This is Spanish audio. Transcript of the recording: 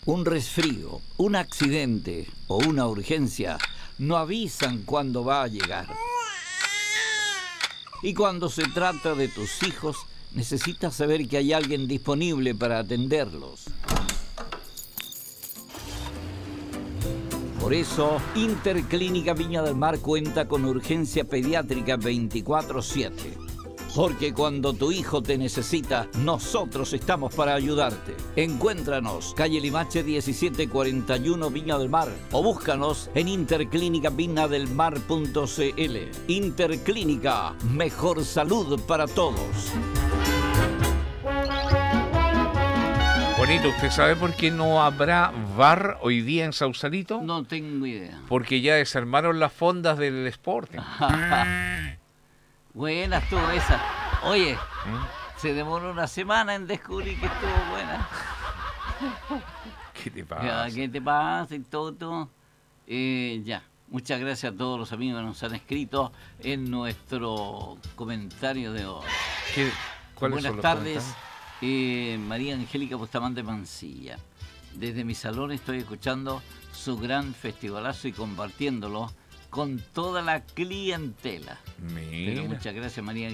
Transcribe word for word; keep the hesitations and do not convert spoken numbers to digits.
Un resfrío, un accidente o una urgencia no avisan cuándo va a llegar. Y cuando se trata de tus hijos, necesitas saber que hay alguien disponible para atenderlos. Por eso, Interclínica Viña del Mar cuenta con urgencia pediátrica veinticuatro siete. Porque cuando tu hijo te necesita, nosotros estamos para ayudarte. Encuéntranos, calle Limache diecisiete cuarenta y uno, Viña del Mar. O búscanos en interclínica viña del mar punto c l. Interclínica, mejor salud para todos. Bonito, ¿usted sabe por qué no habrá V A R hoy día en Sausalito? No tengo idea. Porque ya desarmaron las fondas del Sporting. Buena estuvo esa. Oye, ¿Mm? se demoró una semana en descubrir que estuvo buena. ¿Qué te pasa? Ya, ¿qué te pasa y todo? Eh, ya, muchas gracias a todos los amigos que nos han escrito en nuestro comentario de hoy. ¿Qué, ¿Cuáles Buenas son los tardes, comentarios? eh, María Angélica Bustamante Mancilla. Desde mi salón estoy escuchando su gran festivalazo y compartiéndolo con toda la clientela. Mira. Pero muchas gracias, María